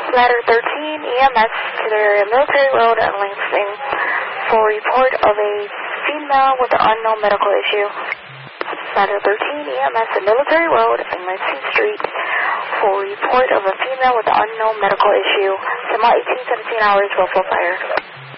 Ladder 13 EMS to the area Military Road and Lansing for report of a female with an unknown medical issue. Ladder 13 EMS to Military Road and Lansing Street for report of a female with an unknown medical issue. Semi 1817 hours, Buffalo Fire.